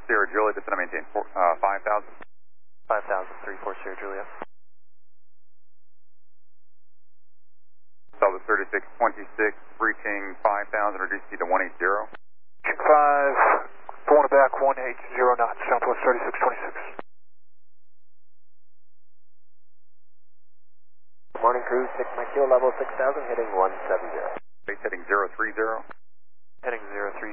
Sierra Juliet, descend and maintain 5,000. 5,000, 34 Sierra Juliet. Southwest 3626, reaching 5,000, reduce speed to 180. King 5, going back 180 knots, Southwest 3626. Good morning, crew. 6 Mike Kilo, level 6,000, heading 170. Base heading 030. Heading 030.